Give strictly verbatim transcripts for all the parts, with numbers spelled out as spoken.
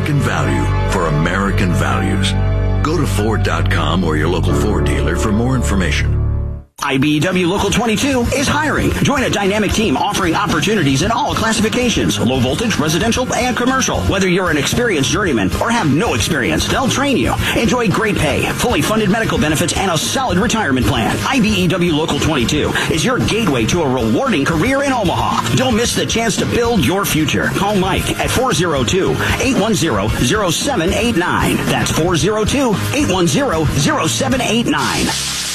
American value for American values. Go to Ford dot com or your local Ford dealer for more information. I B E W Local twenty-two is hiring. Join a dynamic team offering opportunities in all classifications, low voltage, residential, and commercial. Whether you're an experienced journeyman or have no experience, they'll train you. Enjoy great pay, fully funded medical benefits, and a solid retirement plan. I B E W Local twenty-two is your gateway to a rewarding career in Omaha. Don't miss the chance to build your future. Call Mike at four oh two, eight one zero, zero seven eight nine. That's four oh two, eight one zero, zero seven eight nine.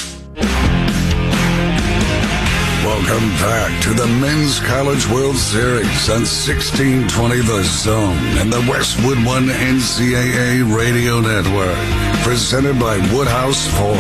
Welcome back to the Men's College World Series on sixteen twenty The Zone and the Westwood One N C double A Radio Network. Presented by Woodhouse Ford.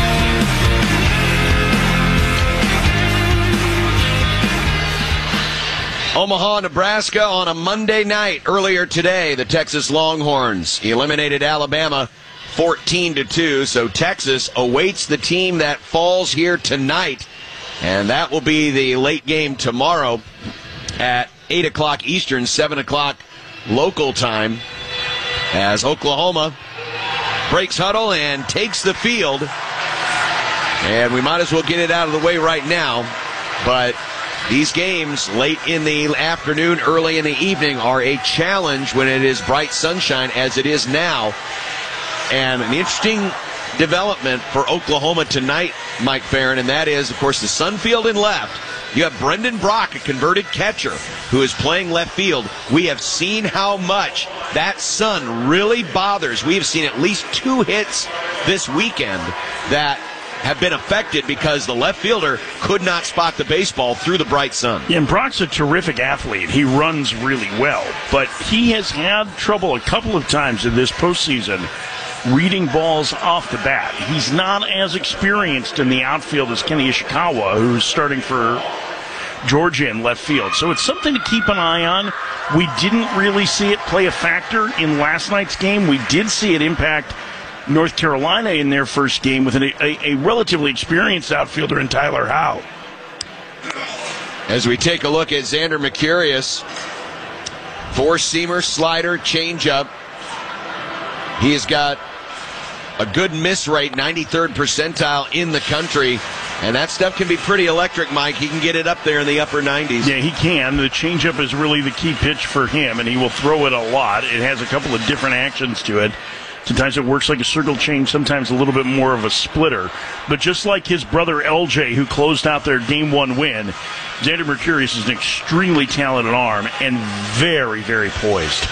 Omaha, Nebraska on a Monday night. Earlier today, the Texas Longhorns eliminated Alabama fourteen to two. So Texas awaits the team that falls here tonight. And that will be the late game tomorrow at eight o'clock Eastern, seven o'clock local time, as Oklahoma breaks huddle and takes the field. And we might as well get it out of the way right now. But these games late in the afternoon, early in the evening are a challenge when it is bright sunshine, as it is now. And an interesting development for Oklahoma tonight, Mike Farron, and that is, of course, the Sunfield in left. You have Brendan Brock, a converted catcher, who is playing left field. We have seen how much that sun really bothers. We have seen at least two hits this weekend that have been affected because the left fielder could not spot the baseball through the bright sun. Yeah, and Brock's a terrific athlete. He runs really well, but he has had trouble a couple of times in this postseason reading balls off the bat. He's not as experienced in the outfield as Kenny Ishikawa, who's starting for Georgia in left field. So it's something to keep an eye on. We didn't really see it play a factor in last night's game. We did see it impact North Carolina in their first game with an, a, a relatively experienced outfielder in Tyler Howe. As we take a look at Xander Mercurius, four-seamer, slider, changeup. He has got a good miss rate, ninety-third percentile in the country. And that stuff can be pretty electric, Mike. He can get it up there in the upper nineties. Yeah, he can. The changeup is really the key pitch for him, and he will throw it a lot. It has a couple of different actions to it. Sometimes it works like a circle change, sometimes a little bit more of a splitter. But just like his brother L J, who closed out their game one win, Xander Mercurius is an extremely talented arm and very, very poised.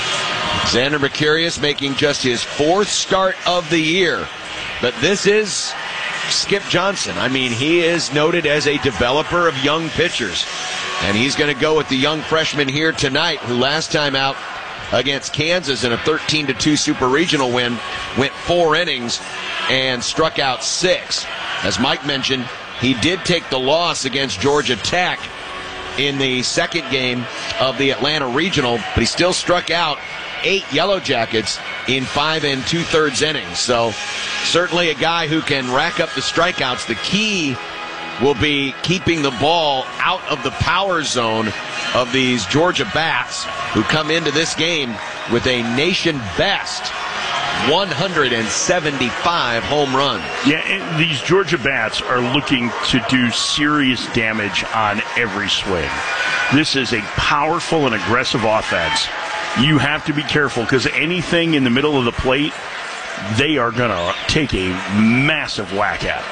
Xander Mercurius making just his fourth start of the year. But this is Skip Johnson. I mean, he is noted as a developer of young pitchers. And he's going to go with the young freshman here tonight, who last time out against Kansas in a thirteen to two super regional win went four innings and struck out six. As Mike mentioned, he did take the loss against Georgia Tech in the second game of the Atlanta Regional, but he still struck out eight Yellow Jackets in five and two-thirds innings. So certainly a guy who can rack up the strikeouts. The key will be keeping the ball out of the power zone of these Georgia bats, who come into this game with a nation best one hundred seventy-five home runs. Yeah, and these Georgia bats are looking to do serious damage on every swing. This is a powerful and aggressive offense. You have to be careful, because anything in the middle of the plate, they are going to take a massive whack at.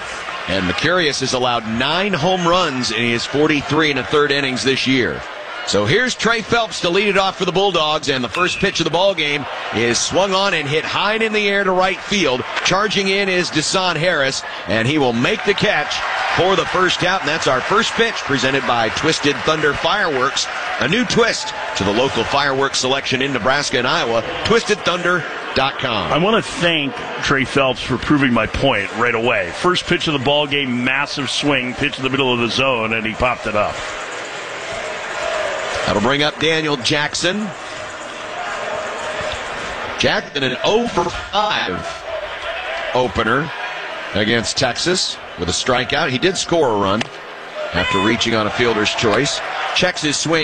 And Mercurius has allowed nine home runs in his forty-three and a third innings this year. So here's Trey Phelps to lead it off for the Bulldogs, and the first pitch of the ball game is swung on and hit high and in the air to right field. Charging in is Desan Harris, and he will make the catch for the first out, and that's our first pitch, presented by Twisted Thunder Fireworks, a new twist to the local fireworks selection in Nebraska and Iowa, twisted thunder dot com. I want to thank Trey Phelps for proving my point right away. First pitch of the ball game, massive swing, pitch in the middle of the zone, and he popped it up. That'll bring up Daniel Jackson. Jackson an oh for five opener against Texas with a strikeout. He did score a run after reaching on a fielder's choice. Checks his swing.